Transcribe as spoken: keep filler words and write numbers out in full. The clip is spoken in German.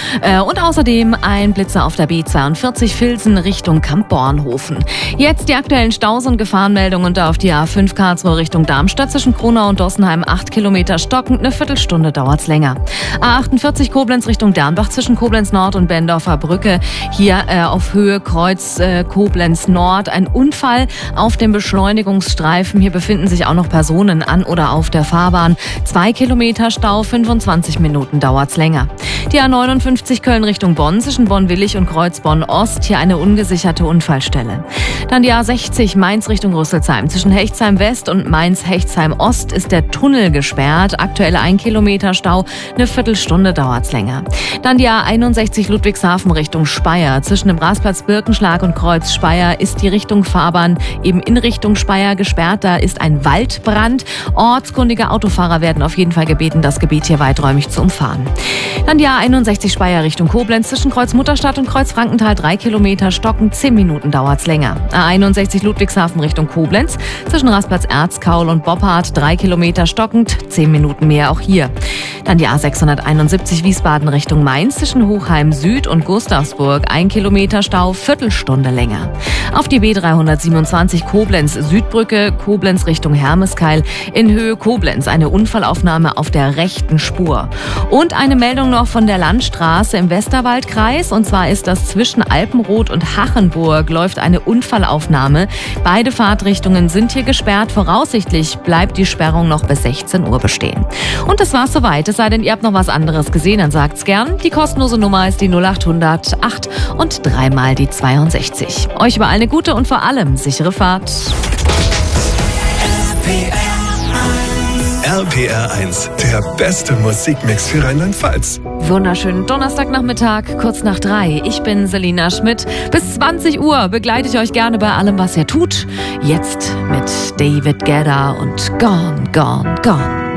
Äh, und außerdem ein Blitzer auf der B zweiundvierzig Vilsen Richtung Kamp-Bornhofen. Jetzt die aktuellen Staus- und Gefahrenmeldungen da auf die A fünf Karlsruhe Richtung Darmstadt zwischen Kronau und Dossenheim. acht Kilometer stockend, eine Viertelstunde dauert's länger. A achtundvierzig Koblenz Richtung Dernbach zwischen Koblenz Nord und Bendorfer Brücke. Hier äh, auf Höhe Kreuz äh, Koblenz Nord. Ein Unfall auf dem Beschleunigungsstreifen. Hier befinden sich auch noch Personen an oder auf der Fahrbahn. Zwei Kilometer Stau, fünfundzwanzig Minuten dauert's länger. Die A neunundfünfzig Köln Richtung Bonn zwischen Bonn-Willig und Kreuz Bonn-Ost. Hier eine ungesicherte Unfallstelle. Dann die A sechzig Mainz Richtung Rüsselsheim. Zwischen Hechtsheim West und Mainz-Hechtsheim Ost ist der Tunnel gesperrt. Aktuell ein Kilometer Stau, eine Viertelstunde dauert's länger. Dann die A einundsechzig Ludwigshafen Richtung Speyer. Zwischen dem Rasplatz Birkenschlag und Kreuz Speyer ist die Richtung Fahrbahn eben in Richtung Speyer gesperrt. Da ist ein Waldbrand. Ortskundige Autofahrer werden auf jeden Fall gebeten, das Gebiet hier weiträumig zu umfahren. Dann die A einundsechzig Speyer Richtung Koblenz zwischen Kreuz Mutterstadt und Kreuz Frankenthal. Drei Kilometer stockend, zehn Minuten dauert's länger. A einundsechzig Ludwigshafen Richtung Koblenz zwischen Rasplatz Erzkaul und Boppard. Drei Kilometer stockend, zehn Minuten mehr auch hier. Dann die A sechshunderteinundsiebzig Wiesbaden Richtung Mainz zwischen Hochheim Süd und Gustavsburg. Ein Kilometer Stau, Viertelstunde länger. Auf die B dreihundertsiebenundzwanzig Koblenz Südbrücke, Koblenz Richtung Hermeskeil. In Höhe Koblenz eine Unfallaufnahme auf der rechten Spur. Und eine Meldung noch von der Landstraße im Westerwaldkreis. Und zwar ist das zwischen Alpenrot und Hachenburg läuft eine Unfallaufnahme. Beide Fahrtrichtungen sind hier gesperrt. Voraussichtlich bleibt die Sperrung noch bis sechzehn Uhr bestehen. Und das war's soweit. Es sei denn, ihr habt noch was anderes gesehen, dann sagt's gern. Die kostenlose Nummer ist die null achthundert acht und dreimal die zweiundsechzig. Euch überall eine gute und vor allem sichere Fahrt. R P R eins, der beste Musikmix für Rheinland-Pfalz. Wunderschönen Donnerstagnachmittag, kurz nach drei. Ich bin Selina Schmidt. Bis zwanzig Uhr begleite ich euch gerne bei allem, was ihr tut. Jetzt mit David Guetta und Gone, Gone, Gone.